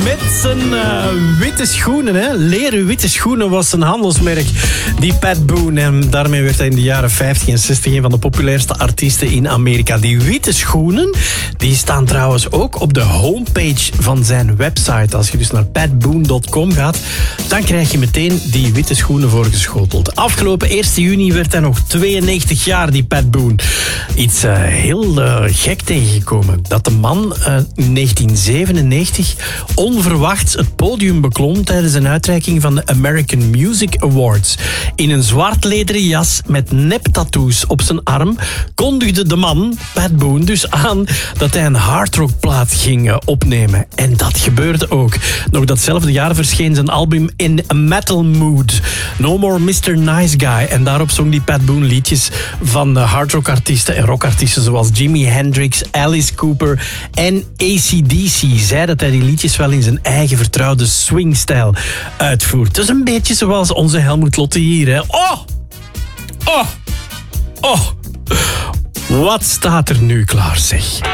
met zijn witte schoenen. Hè? Leren witte schoenen was zijn handelsmerk, die Pat Boone. En daarmee werd hij in de jaren 50 en 60 een van de populairste artiesten in Amerika. Die witte schoenen, die staan trouwens ook op de homepage van zijn website. Als je dus naar patboone.com gaat, dan krijg je meteen die witte schoenen voorgeschoteld. Afgelopen 1 juni werd hij nog 92 jaar, die Pat Boone. Iets heel gek tegengekomen. Dat de man in 1997 onverwachts het podium beklom tijdens een uitreiking van de American Music Awards. In een zwart lederen jas met neptattoos op zijn arm kondigde de man, Pat Boone, dus aan dat hij een hardrockplaat ging opnemen. En dat gebeurde ook. Nog datzelfde jaar verscheen zijn album In a Metal Mood. No More Mr. Nice Guy. En daarop zong die Pat Boone liedjes van hardrockartiesten en rockartiesten zoals Jimi Hendrix, Alice Cooper en AC/DC. Zei dat hij die liedjes wel in zijn eigen vertrouwde swingstijl uitvoert. Dus een beetje zoals onze Helmut Lotte hier. Hè. Oh! Oh! Oh! Wat staat er nu klaar, zeg?